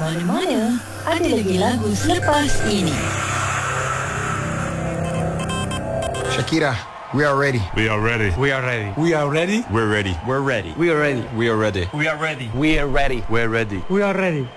kemana-mana. Ada lagi lagu selepas ini. Shakira, we are ready. We are ready. We are ready. We are ready. We're ready. We're ready. We are ready. We are ready. We are ready. We are ready. We're ready. We are ready.